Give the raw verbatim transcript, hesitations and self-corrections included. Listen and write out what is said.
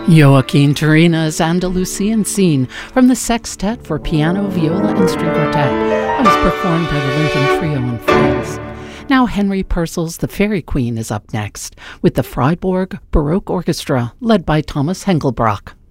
Joaquin Turina's Andalusian Scene from the Sextet for Piano, Viola, and String Quartet. It was performed by the Lincoln Trio in France. Now Henry Purcell's The Fairy Queen is up next with the Freiburg Baroque Orchestra, led by Thomas Hengelbrock.